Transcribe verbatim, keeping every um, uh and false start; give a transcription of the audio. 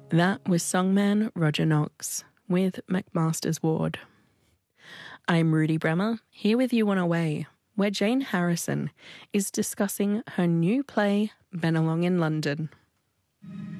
That was songman Roger Knox with McMaster's Ward. I'm Rudy Bremer, here with you on Our Way, where Jane Harrison is discussing her new play, Bennelong in London.